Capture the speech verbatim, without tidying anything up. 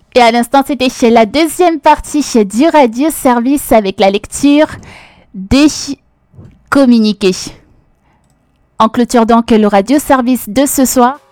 Et à l'instant, c'était chez la deuxième partie chez du radio service avec la lecture des communiqués. En clôture donc le radio service de ce soir.